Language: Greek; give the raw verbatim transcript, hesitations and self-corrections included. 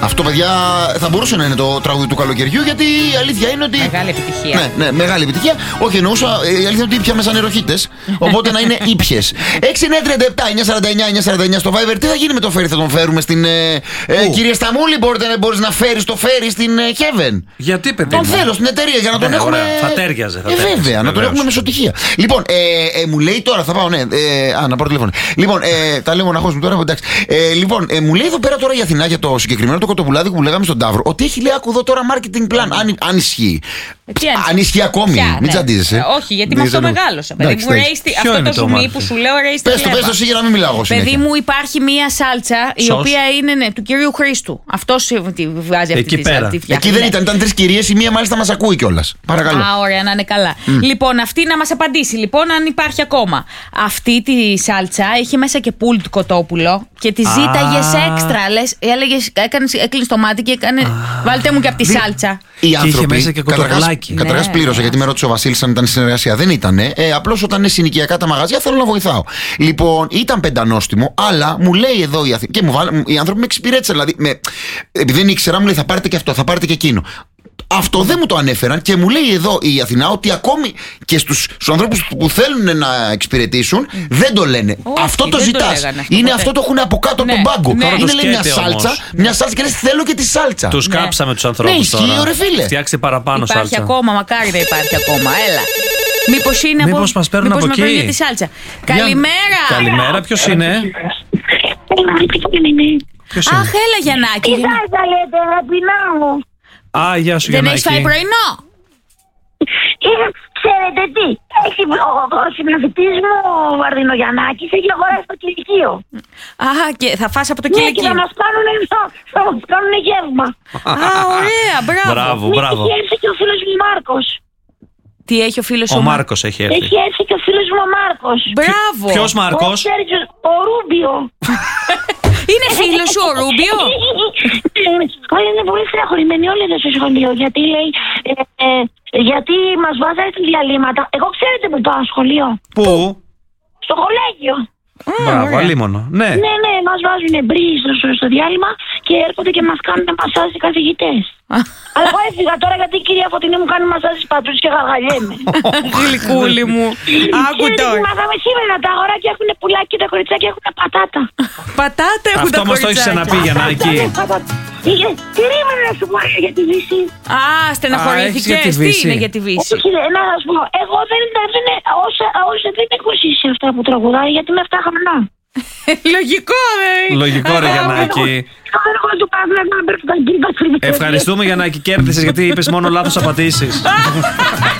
Αυτό, παιδιά, θα μπορούσε να είναι το τραγούδι του καλοκαιριού, γιατί η αλήθεια είναι ότι. Μεγάλη επιτυχία. Ναι, ναι, μεγάλη επιτυχία. Όχι, εννοούσα, η αλήθεια είναι ότι ήπια μέσα νεροχύτες. Οπότε να είναι ήπιες. έξι εννιά τριάντα επτά εννιά σαράντα εννιά εννιά σαράντα εννιά στο Viber. Τι θα γίνει με το φέρι, θα τον φέρουμε στην. Ε, ε, κυρία Σταμούλη, μπορείς να φέρεις το φέρι στην ε, Heaven. Γιατί, παιδί. Τον θέλω στην εταιρεία για να τον ναι, έχουμε. Ωραία. Θα τέριαζε. Θα ε, βέβαια, βεβαίως. Να τον έχουμε μεσοτυχία. Λοιπόν, ε, ε, μου λέει τώρα, θα πάω, ναι. Ε, α, να πάρω τηλέφωνο. Λοιπόν, ε, τα λέω μοναχός μου τώρα, εντάξει. Ε, λοιπόν, ε, μου λέει εδώ πέρα τώρα η Αθηνά για το συγκεκριμένο το κοτοπουλάδι που λέγαμε στον Ταύρο, ότι έχει λέει άκου εδώ τώρα marketing plan. Αν, αν ισχύει. Τι αν ισχύει ακόμη, Ποια, μην ναι. τσαντίζεσαι. Ε, όχι, γιατί με αυτό μεγάλωσα. Παιδί μου, ρέιστη, αυτό το ζουμί που σου λέω ρέιστη. Πες το, πες το, για να μην μιλάω. Παιδί μου, υπάρχει μία σάλτσα η οποία είναι ναι, του κυρίου Χρήστου. Αυτό τη βγάζει αυτή τη σάλτσα. Εκεί δεν ήταν, ήταν τρεις κυρίες, η μία μάλιστα μας ακούει κιόλας. Παρακαλώ. Α, ωραία, να είναι καλά. Mm. Λοιπόν, αυτή να μας απαντήσει, λοιπόν, αν υπάρχει ακόμα. Αυτή τη σάλτσα έχει μέσα και πουλτ κοτόπουλο και τη ζήταγες έξτρα. Λες, έλεγες, έκλεινες το μάτι και έκανε. Βάλτε μου και από τη σάλτσα. Οι άνθρωποι. Καταρχάς ναι. πλήρωσα γιατί με ρώτησε ο Βασίλης αν ήταν συνεργασία. Δεν ήταν. Ε, απλώς όταν είναι συνοικιακά τα μαγαζιά θέλω να βοηθάω. Λοιπόν, ήταν πεντανόστιμο, αλλά μου λέει εδώ η Αθήνα. Και μου βάλε, οι άνθρωποι με εξυπηρέτησαν. Δηλαδή, με, επειδή δεν ήξερα, μου λέει θα πάρετε και αυτό, θα πάρετε και εκείνο. Αυτό δεν μου το ανέφεραν και μου λέει εδώ η Αθηνά ότι ακόμη και στους, στους ανθρώπους που θέλουν να εξυπηρετήσουν mm. δεν το λένε. Όχι, αυτό το ζητάς. Αυτό είναι ποτέ. Αυτό το έχουν από κάτω ναι, από τον πάγκο. Ναι. Είναι λέει μια σάλτσα, όμως. μια σάλτσα και λες θέλω και τη σάλτσα. Τους ναι. κάψαμε τους ανθρώπους. Ναι, ισχύει, ρε φίλε. Φτιάξτε παραπάνω υπάρχει σάλτσα. Υπάρχει ακόμα, μακάρι να υπάρχει ακόμα. Έλα. Μήπως είναι Μήπως από. Μας παίρνουν από εκεί. Μήπως τη σάλτσα. Καλημέρα. Καλημέρα, ποιος είναι. Αχ, έλα Γιαννάκη. Τι θα λέτε, αγαπηνά μου. Α, γεια σου, δεν Γιαννάκη. έχεις φάει πρωινό. Ξέρετε τι, έχει ο, ο συμμαθητής μου ο Βαρδινογιαννάκης έχει αγοράσει το κηλικείο. Α, και θα φας από το ναι, κηλικείο. Και θα μας κάνουν, θα μας κάνουν γεύμα. Α, ωραία, μπράβο. Μπράβο, μπράβο. Έχει έρθει και ο φίλος μου Μάρκος. Τι έχει ο φίλος ο, ο Μάρκος έχει έρθει. Έχει έρθει και ο φίλος μου ο Μάρκος. Μπράβο. Ποιος Μάρκος? Ο, ο Ρούμπιο. Είναι φίλος σου ο Ρούμπιο? Όλοι είναι πολύ στεναχωρημένοι όλοι εδώ στο σχολείο. Γιατί λέει, ε, ε, γιατί μας βάζανε τα διαλύματα. Εγώ ξέρετε που πάω σχολείο. Πού? Στο κολέγιο. Μπράβο, αλίμονο. Ναι, ναι, ναι, μας βάζουν μπρι στο, στο διάλειμμα και έρχονται και μας κάνουν μασάζ οι καθηγητές. Αλλά εγώ έφυγα τώρα γιατί η κυρία Φωτεινή μου κάνει μασάζ στις πατρούς και γαργαλιέμαι. Γλυκούλη μου. Άκου τώρα. Μάθαμε σήμερα τα αγοράκια έχουν πουλάκι και τα κοριτσάκια έχουν πατάτα. Πατάτα έχουν τα κοριτσάκια. Αυτό μας το έχεις ξαναπεί, Γιαννάκη. Περίμενα να σου πω για τη Βύση. Α, στεναχωρήθηκες. Τι είναι για τη Βύση? Όχι, να σας πω. Εγώ δεν δεν έχω ζήσει αυτά που τραγουδάει γιατί είμαι εφτά χρονών. Λογικό, ρε. Λογικό, ρε Γιαννάκη. Ευχαριστούμε, Γιαννάκη, κέρδισες γιατί είπες μόνο λάθος απαντήσεις.